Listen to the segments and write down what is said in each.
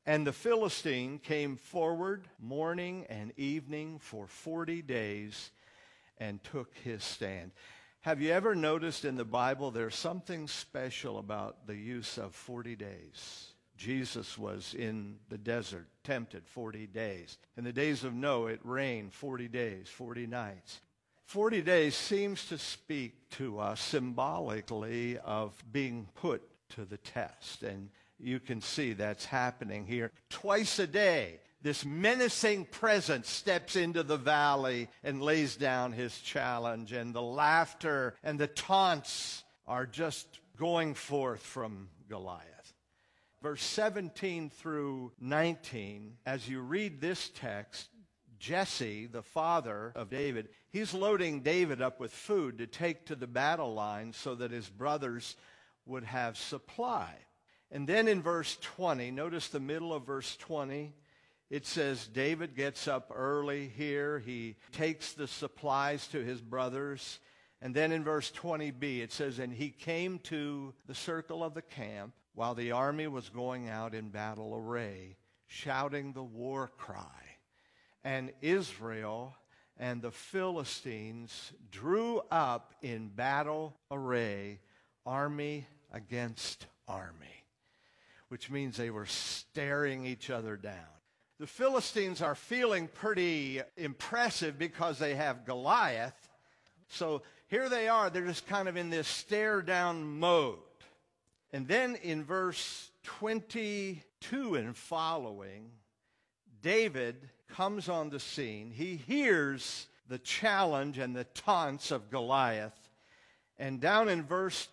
And the Philistine came forward morning and evening for 40 days and took his stand. Have you ever noticed in the Bible there's something special about the use of 40 days? Jesus was in the desert, tempted 40 days. In the days of Noah, it rained 40 days, 40 nights. 40 days seems to speak to us symbolically of being put to the test. And you can see that's happening here. Twice a day, this menacing presence steps into the valley and lays down his challenge. And the laughter and the taunts are just going forth from Goliath. Verse 17 through 19, as you read this text, Jesse, the father of David, he's loading David up with food to take to the battle line so that his brothers would have supply. And then in verse 20, notice the middle of verse 20, it says David gets up early here. He takes the supplies to his brothers. And then in verse 20b, it says, and he came to the circle of the camp while the army was going out in battle array, shouting the war cry. And Israel and the Philistines drew up in battle array, army against army, which means they were staring each other down. The Philistines are feeling pretty impressive because they have Goliath. So here they are. They're just kind of in this stare-down mode. And then in verse 22 and following, David comes on the scene. He hears the challenge and the taunts of Goliath. And down in verse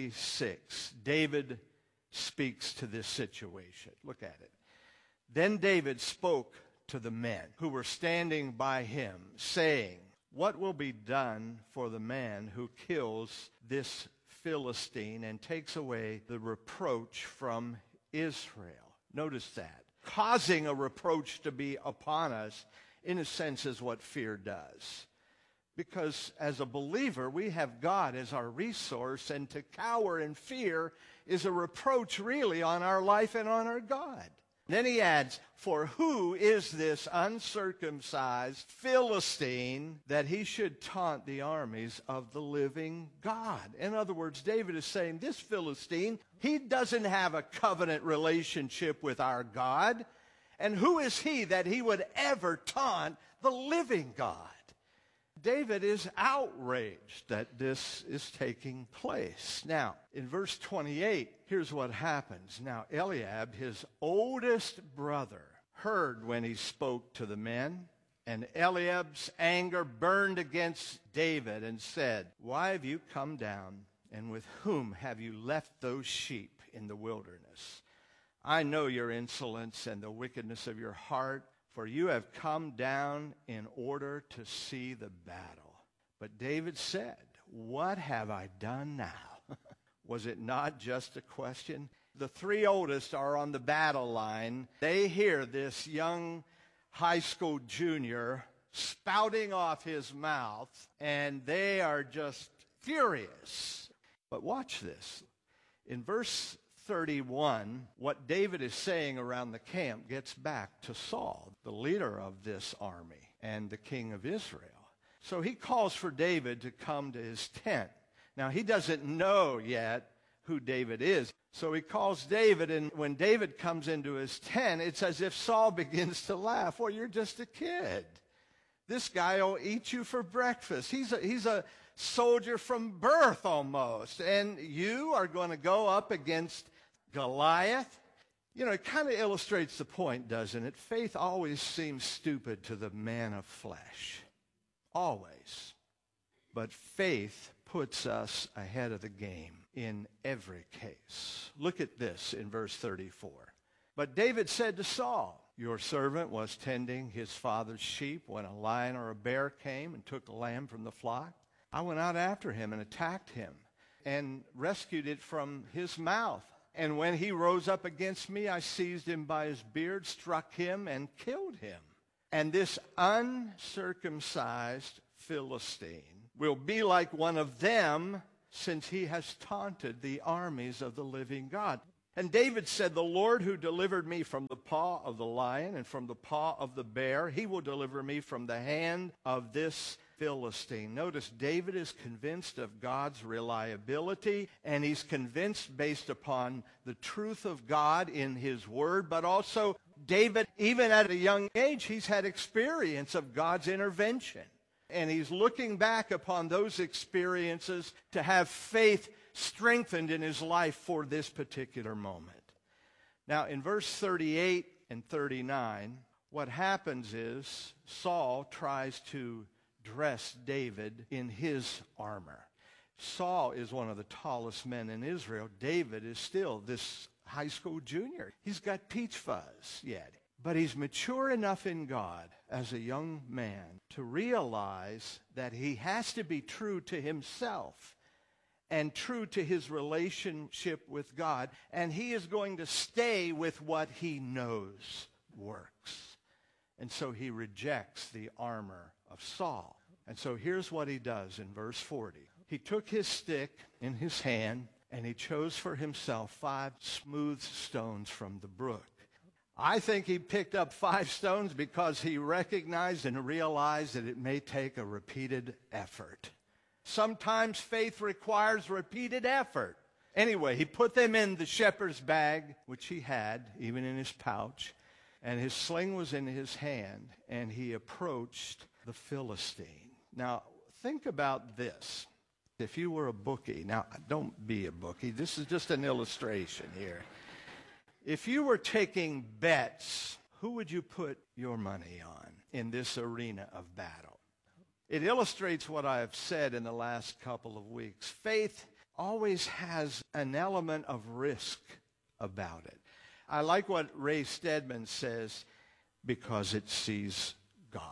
26, David speaks to this situation. Look at it. Then David spoke to the men who were standing by him, saying, what will be done for the man who kills this Philistine and takes away the reproach from Israel? Notice that. Causing a reproach to be upon us, in a sense, is what fear does. Because as a believer, we have God as our resource, and to cower in fear is a reproach really on our life and on our God. Then he adds, for who is this uncircumcised Philistine that he should taunt the armies of the living God? In other words, David is saying this Philistine, he doesn't have a covenant relationship with our God. And who is he that he would ever taunt the living God? David is outraged that this is taking place. Now, in verse 28, here's what happens. Now, Eliab, his oldest brother, heard when he spoke to the men, and Eliab's anger burned against David and said, why have you come down, and with whom have you left those sheep in the wilderness? I know your insolence and the wickedness of your heart, for you have come down in order to see the battle. But David said, what have I done now? Was it not just a question? The three oldest are on the battle line. They hear this young high school junior spouting off his mouth, and they are just furious. But watch this. In verse 31, what David is saying around the camp gets back to Saul, the leader of this army and the king of Israel. So he calls for David to come to his tent. Now, he doesn't know yet who David is. So he calls David, and when David comes into his tent, it's as if Saul begins to laugh. Well, you're just a kid. This guy will eat you for breakfast. He's a soldier from birth almost. And you are going to go up against Goliath. You know, it kind of illustrates the point, doesn't it? Faith always seems stupid to the man of flesh. Always. But faith puts us ahead of the game in every case. Look at this in verse 34. But David said to Saul, your servant was tending his father's sheep when a lion or a bear came and took a lamb from the flock. I went out after him and attacked him and rescued it from his mouth. And when he rose up against me, I seized him by his beard, struck him, and killed him. And this uncircumcised Philistine will be like one of them, since he has taunted the armies of the living God. And David said, the Lord who delivered me from the paw of the lion and from the paw of the bear, he will deliver me from the hand of this Philistine. Notice David is convinced of God's reliability, and he's convinced based upon the truth of God in his word, but also David, even at a young age, he's had experience of God's intervention. And he's looking back upon those experiences to have faith strengthened in his life for this particular moment. Now, in verse 38 and 39, what happens is Saul tries to dress David in his armor. Saul is one of the tallest men in Israel. David is still this high school junior. He's got peach fuzz yet. But he's mature enough in God as a young man to realize that he has to be true to himself and true to his relationship with God. And he is going to stay with what he knows works. And so he rejects the armor of Saul. And so here's what he does in verse 40. He took his stick in his hand, and he chose for himself 5 smooth stones from the brook. I think he picked up 5 stones because he recognized and realized that it may take a repeated effort. Sometimes faith requires repeated effort. Anyway, he put them in the shepherd's bag, which he had, even in his pouch, and his sling was in his hand, and he approached the Philistine. Now, think about this. If you were a bookie, now don't be a bookie, this is just an illustration here. If you were taking bets, who would you put your money on in this arena of battle? It illustrates what I have said in the last couple of weeks. Faith always has an element of risk about it. I like what Ray Stedman says, because it sees God.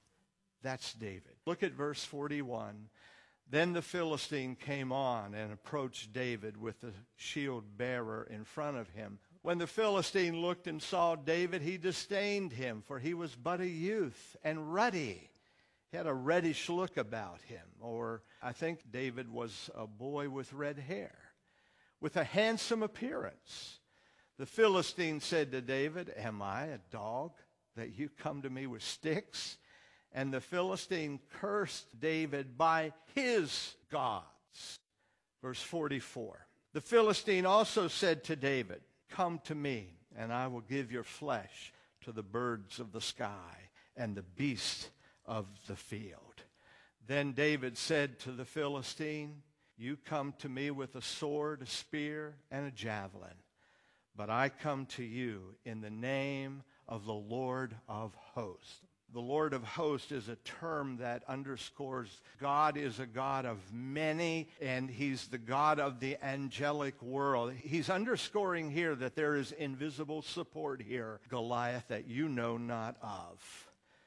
That's David. Look at verse 41. Then the Philistine came on and approached David with the shield bearer in front of him. When the Philistine looked and saw David, he disdained him, for he was but a youth and ruddy. He had a reddish look about him, or I think David was a boy with red hair, with a handsome appearance. The Philistine said to David, "Am I a dog that you come to me with sticks?" And the Philistine cursed David by his gods. Verse 44. The Philistine also said to David, "Come to me, and I will give your flesh to the birds of the sky and the beasts of the field." Then David said to the Philistine, "You come to me with a sword, a spear, and a javelin, but I come to you in the name of the Lord of hosts." The Lord of hosts is a term that underscores God is a God of many, and he's the God of the angelic world. He's underscoring here that there is invisible support here, Goliath, that you know not of.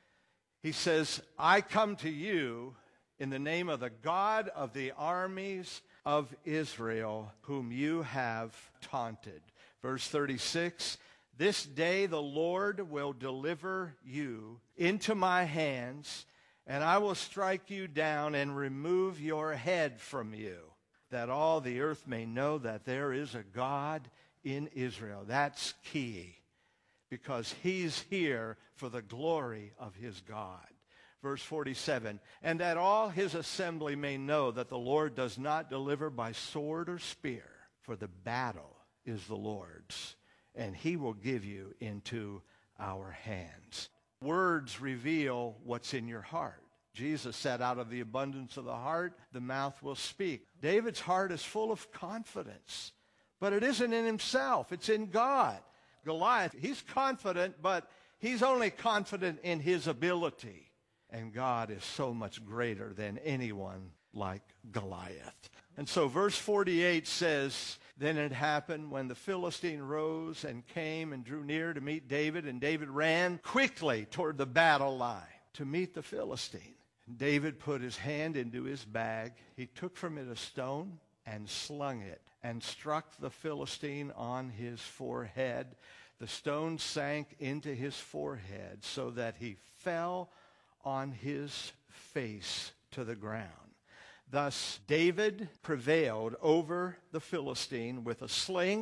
He says, "I come to you in the name of the God of the armies of Israel, whom you have taunted." Verse 36, "This day the Lord will deliver you into my hands, and I will strike you down and remove your head from you, that all the earth may know that there is a God in Israel." That's key, because he's here for the glory of his God. Verse 47, "And that all his assembly may know that the Lord does not deliver by sword or spear, for the battle is the Lord's, and he will give you into our hands." Words reveal what's in your heart. Jesus said, "Out of the abundance of the heart, the mouth will speak." David's heart is full of confidence, but it isn't in himself. It's in God. Goliath, he's confident, but he's only confident in his ability. And God is so much greater than anyone like Goliath. And so verse 48 says, "Then it happened when the Philistine rose and came and drew near to meet David, and David ran quickly toward the battle line to meet the Philistine. And David put his hand into his bag. He took from it a stone and slung it and struck the Philistine on his forehead. The stone sank into his forehead so that he fell on his face to the ground. Thus David prevailed over the Philistine with a sling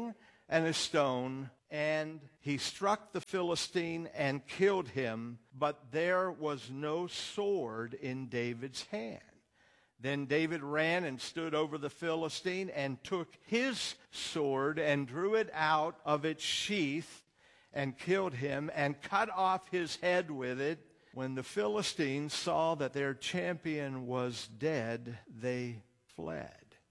and a stone, and he struck the Philistine and killed him, but there was no sword in David's hand. Then David ran and stood over the Philistine and took his sword and drew it out of its sheath and killed him and cut off his head with it. When the Philistines saw that their champion was dead, they fled.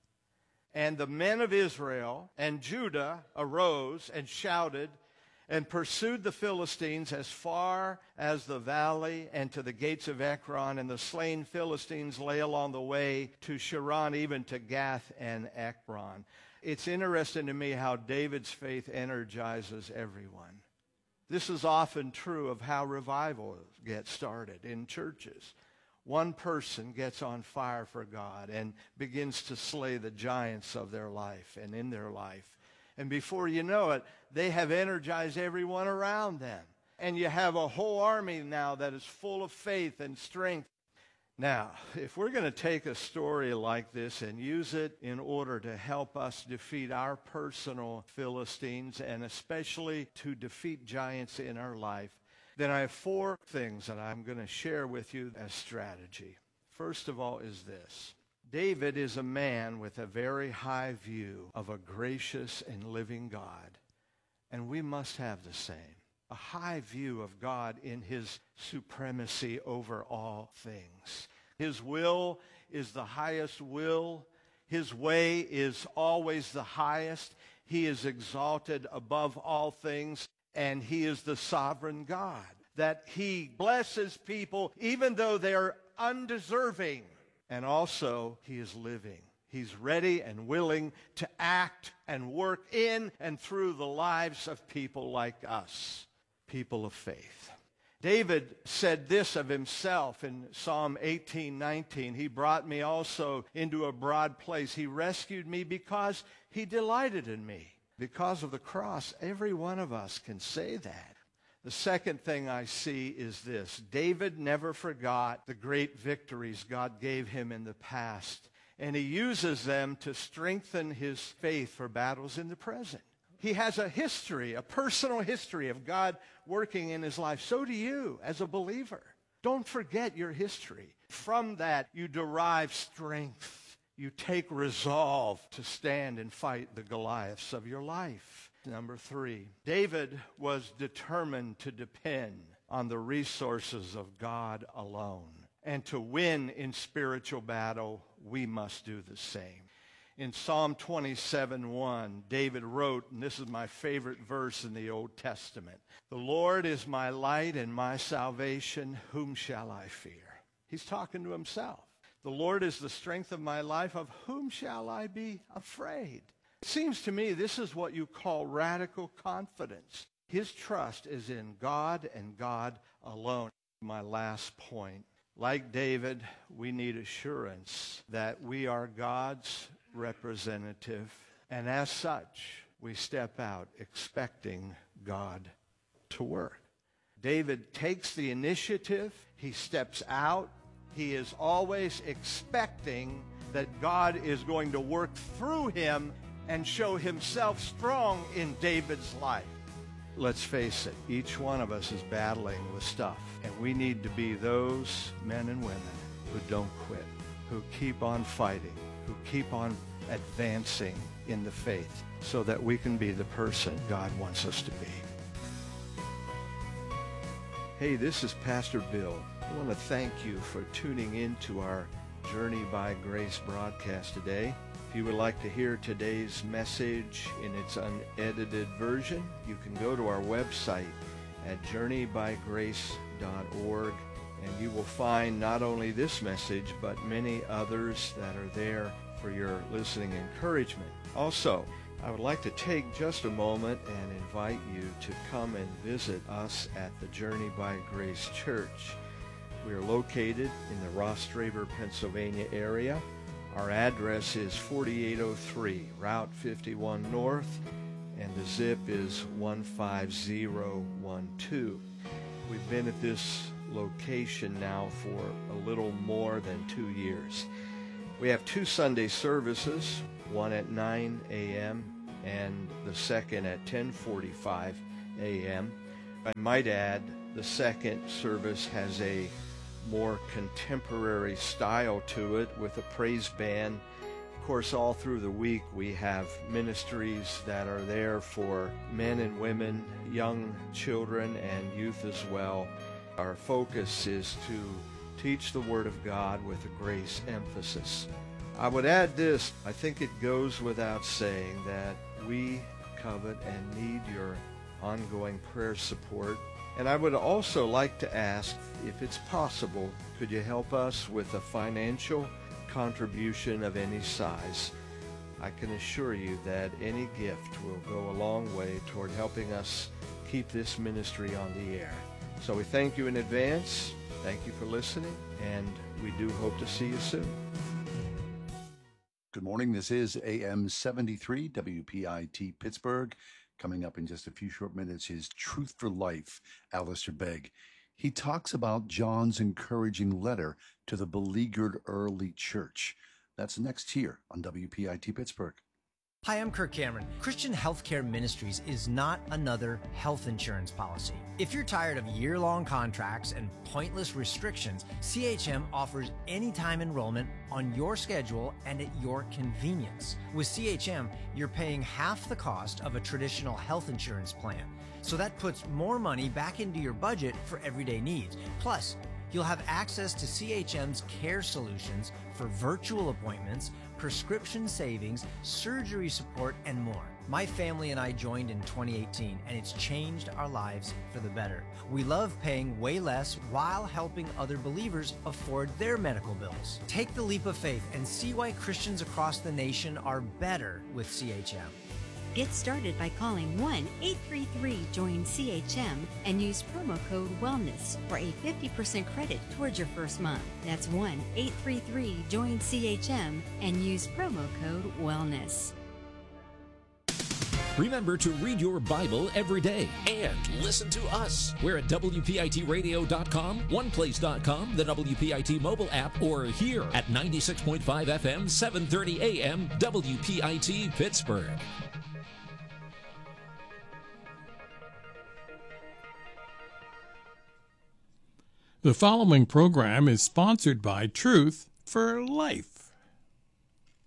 And the men of Israel and Judah arose and shouted and pursued the Philistines as far as the valley and to the gates of Ekron. And the slain Philistines lay along the way to Sharon, even to Gath and Ekron. It's interesting to me how David's faith energizes everyone. This is often true of how revival gets started in churches. One person gets on fire for God and begins to slay the giants of their life and in their life. And before you know it, they have energized everyone around them. And you have a whole army now that is full of faith and strength. Now, if we're going to take a story like this and use it in order to help us defeat our personal Philistines and especially to defeat giants in our life, then I have 4 things that I'm going to share with you as strategy. First of all is this. David is a man with a very high view of a gracious and living God, and we must have the same. A high view of God in his supremacy over all things. His will is the highest will. His way is always the highest. He is exalted above all things, and he is the sovereign God. That he blesses people even though they are undeserving. And also, he is living. He's ready and willing to act and work in and through the lives of people like us, people of faith. David said this of himself in Psalm 18:19. He brought me also into a broad place. He rescued me because he delighted in me. Because of the cross, every one of us can say that. The second thing I see is this. David never forgot the great victories God gave him in the past, and he uses them to strengthen his faith for battles in the present. He has a history, a personal history of God working in his life. So do you as a believer. Don't forget your history. From that, you derive strength. You take resolve to stand and fight the Goliaths of your life. Number 3, David was determined to depend on the resources of God alone. And to win in spiritual battle, we must do the same. In Psalm 27:1, David wrote, and this is my favorite verse in the Old Testament, "The Lord is my light and my salvation, whom shall I fear?" He's talking to himself. The Lord is the strength of my life, of whom shall I be afraid? It seems to me this is what you call radical confidence. His trust is in God and God alone. My last point. Like David, we need assurance that we are God's representative, and as such, we step out expecting God to work. David takes the initiative. He steps out. He is always expecting that God is going to work through him and show himself strong in David's life. Let's face it, each one of us is battling with stuff, and we need to be those men and women who don't quit, who keep on fighting, who keep on advancing in the faith so that we can be the person God wants us to be. Hey, this is Pastor Bill. I want to thank you for tuning in to our Journey by Grace broadcast today. If you would like to hear today's message in its unedited version, you can go to our website at journeybygrace.org, and you will find not only this message, but many others that are there for your listening encouragement. Also, I would like to take just a moment and invite you to come and visit us at the Journey by Grace Church. We are located in the Ross Draper, Pennsylvania area. Our address is 4803 Route 51 North, and the zip is 15012. We've been at this location now for a little more than 2 years. We have 2 Sunday services, one at 9 a.m. and the second at 10:45 a.m. I might add, the second service has a more contemporary style to it with a praise band. Of course, all through the week we have ministries that are there for men and women, young children and youth as well. Our focus is to teach the Word of God with a grace emphasis. I would add this, I think it goes without saying that we covet and need your ongoing prayer support. And I would also like to ask, if it's possible, could you help us with a financial contribution of any size? I can assure you that any gift will go a long way toward helping us keep this ministry on the air. So we thank you in advance. Thank you for listening, and we do hope to see you soon. Good morning. This is AM 73 WPIT Pittsburgh. Coming up in just a few short minutes is Truth for Life, Alistair Begg. He talks about John's encouraging letter to the beleaguered early church. That's next here on WPIT Pittsburgh. Hi, I'm Kirk Cameron. Christian Healthcare Ministries is not another health insurance policy. If you're tired of year-long contracts and pointless restrictions, CHM offers anytime enrollment on your schedule and at your convenience. With CHM, you're paying half the cost of a traditional health insurance plan. So that puts more money back into your budget for everyday needs. Plus, you'll have access to CHM's care solutions for virtual appointments, prescription savings, surgery support, and more. My family and I joined in 2018, and it's changed our lives for the better. We love paying way less while helping other believers afford their medical bills. Take the leap of faith and see why Christians across the nation are better with CHM. Get started by calling 1-833-JOIN-CHM and use promo code WELLNESS for a 50% credit towards your first month. That's 1-833-JOIN-CHM and use promo code WELLNESS. Remember to read your Bible every day and listen to us. We're at WPITradio.com, OnePlace.com, the WPIT mobile app, or here at 96.5 FM, 730 AM, WPIT Pittsburgh. The following program is sponsored by Truth for Life.